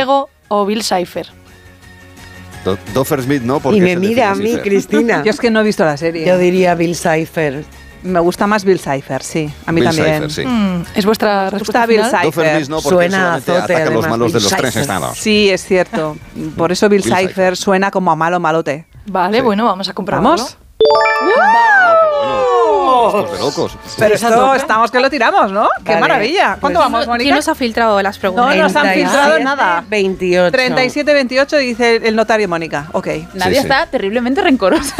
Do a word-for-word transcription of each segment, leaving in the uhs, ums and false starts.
Diego o Bill Cipher. Do- Doffer Smith no, porque Y me es el de mira a Phineas y mí, Ferb. Cristina. Yo es que no he visto la serie. Yo diría Bill Cipher. Me gusta más Bill Cipher, sí. A mí Bill también. Cipher, sí. Mm, ¿Es vuestra Me respuesta gusta Bill final? Doffer Cipher. Smith no, porque Suena solamente a azote, ataca a los además, malos de Bill los tres Cipher. estados. Sí, es cierto. Por eso Bill, Bill Cipher, Cipher. suena como a malo malote. Vale, Sí. bueno, vamos a comprobarlo. ¿Vamos? Estos de locos. Pero ¿Es a esto tope? estamos que lo tiramos, ¿no? ¡Qué Vale, maravilla! ¿Cuánto pues- vamos, Mónica? ¿Quién nos ha filtrado las preguntas? No nos han treinta y filtrado siete, nada. veintiocho. treinta y siete veintiocho dice el notario Mónica. Ok. Nadie Sí, sí. está terriblemente rencorosa.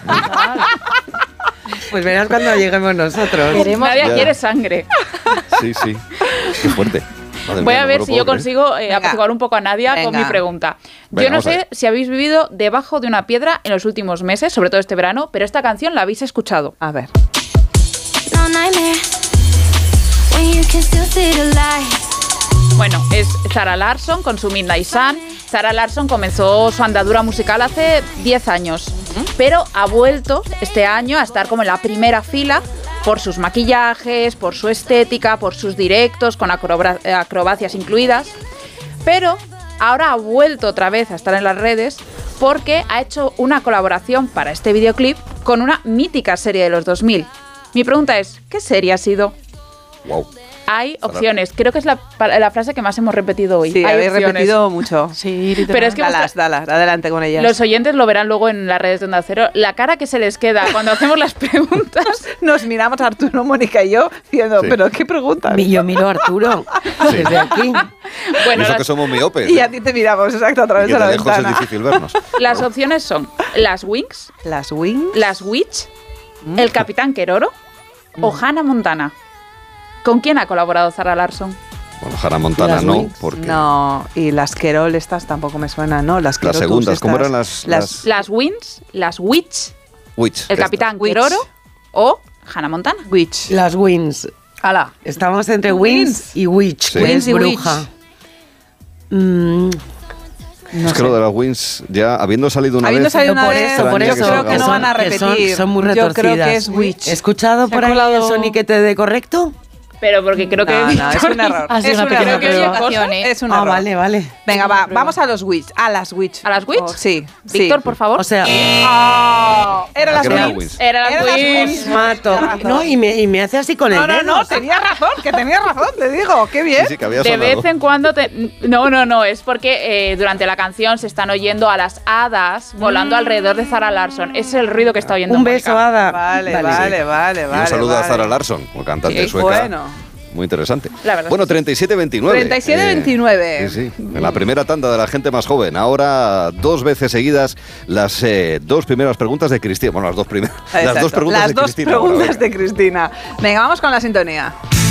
Pues verás cuando lleguemos nosotros. Queremos- Nadie Ya. quiere sangre. Sí, sí. Qué fuerte. Madre Voy mía, a no ver me lo si puedo yo creer. consigo eh, Venga. apaciguar un poco a Nadia con Venga. mi pregunta. Venga, Yo no vamos a sé ver. si habéis vivido debajo de una piedra en los últimos meses, sobre todo este verano, pero esta canción la habéis escuchado. A ver. No nightmare when you can still see the light. Bueno, es Zara Larsson con su Midnight Sun. Zara Larsson comenzó su andadura musical hace diez años, pero ha vuelto este año a estar como en la primera fila por sus maquillajes, por su estética, por sus directos con acroba- acrobacias incluidas. Pero ahora ha vuelto otra vez a estar en las redes porque ha hecho una colaboración para este videoclip con una mítica serie de los dos mil. Mi pregunta es, ¿qué serie ha sido? Wow. Hay opciones. Creo que es la, pa- la frase que más hemos repetido hoy. Sí, Hay habéis opciones. repetido mucho. Sí, literal. Pero es que Dalas, dalas, adelante con ellas. los oyentes lo verán luego en las redes de Onda Cero. La cara que se les queda cuando hacemos las preguntas. Nos miramos Arturo, Mónica y yo diciendo, Sí. ¿pero qué preguntas? Mi- Yo miro a Arturo desde aquí. Y Bueno, eso las, que somos miopes. Y ¿eh? a ti te miramos, exacto, a través Y que de la de lejos ventana. es difícil vernos. las opciones son las Wings, Las Wings. las Witch, el Capitán Keroro o Hannah Montana. ¿Con quién ha colaborado Zara Larsson? Bueno, Hannah Montana Las no, Wings. porque No, y las Querol estas tampoco me suenan, ¿no? Las las Querotus segundas, ¿cómo estas. eran las, Las- Las Wings, las Witch, Witch? el esta. Capitán Witch. Keroro o Hannah Montana. Witch. Las Wins. Ala. Estamos entre Wins. Wins y Witch, Sí. que Wins es y bruja. Mm, No es que sé. lo de las Wins, ya habiendo salido una Habiendo vez... salido una por vez, eso, por extraña eso. que yo creo que salga no otra. van a que son- repetir. Son, muy Yo retorcidas. creo que es Witch. ¿He escuchado Se ha por ahí colado- el soniquete de correcto? Pero porque creo que... No, no, es un error. Ha sido Es una un pequeña error. prueba. cosas. Es un Ah, error. vale, vale. Venga, va, prueba. vamos a los Witch. A las Witch. ¿A las Witch? Oh, sí, sí. Víctor, por favor. O sea, Oh, era ¿A las qué era la Wins. Wins? Era las Era las Wins. Wins. mato. No, y me, y me hace así con el No, no, dedo. no, tenías razón, que tenías razón, te digo, qué bien. Sí, sí, que había De sonado. vez en cuando te... No, no, no, es porque eh, durante la canción se están oyendo a las hadas volando alrededor de Zara Larsson. Ese es el ruido que está oyendo Un Mónica. beso, Ada. Vale, vale, vale, vale. Y un saludo vale. a Zara Larsson, como cantante Sí, sueca. bueno. Muy interesante. La verdad Bueno, es que treinta y siete veintinueve. treinta y siete veintinueve. sí, sí. En la primera tanda de la gente más joven. Ahora, dos veces seguidas, las eh, dos primeras preguntas de Cristina. Bueno, las dos primeras. Las Exacto. dos preguntas Las de dos Cristina. preguntas ahora, venga. de Cristina. Venga, vamos con la sintonía.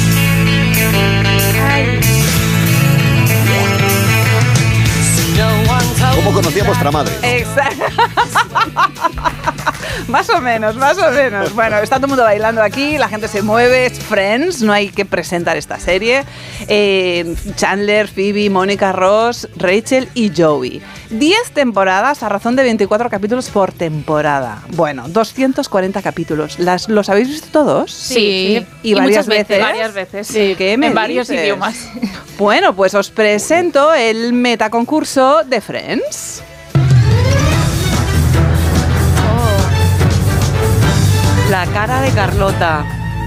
¿Cómo conocía vuestra madre? Exacto. Más o menos, más o menos. Bueno, está todo el mundo bailando aquí, la gente se mueve, es Friends, no hay que presentar esta serie. Eh, Chandler, Phoebe, Mónica Ross, Rachel y Joey. diez temporadas a razón de veinticuatro capítulos por temporada. Bueno, doscientos cuarenta capítulos. ¿Las, ¿Los habéis visto todos? Sí, ¿Y, varias muchas veces. veces? Varias veces. Sí, ¿qué me en varios dices? idiomas. Bueno, pues os presento el metaconcurso de Friends. La cara de Carlota.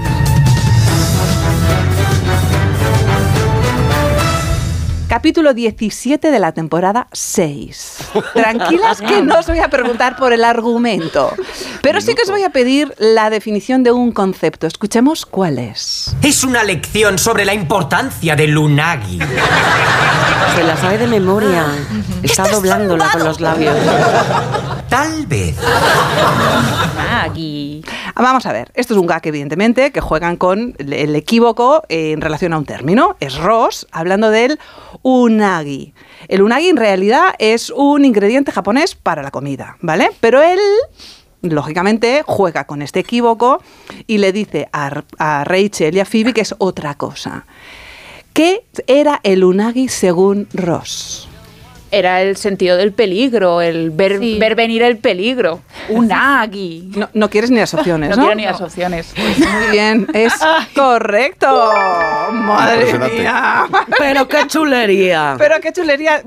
Capítulo diecisiete de la temporada seis. Tranquilas que no os voy a preguntar por el argumento, pero sí que os voy a pedir la definición de un concepto. Escuchemos cuál es. Es una lección sobre la importancia del unagi. Se la sabe de memoria. Está doblándola con los labios. Tal vez. Maggie. Vamos a ver, esto es un gag evidentemente que juegan con el equívoco en relación a un término. Es Ross hablando del unagi. El unagi en realidad es un ingrediente japonés para la comida, ¿vale? Pero él, lógicamente, juega con este equívoco y le dice a, a Rachel y a Phoebe que es otra cosa. ¿Qué era el unagi según Ross? Era el sentido del peligro, el ver, Sí. ver venir el peligro. Unagi. No, no quieres ni las opciones, No, ¿no? quiero ni las opciones. Muy bien, es correcto. Madre Impresionante. mía. Pero qué chulería. Pero qué chulería.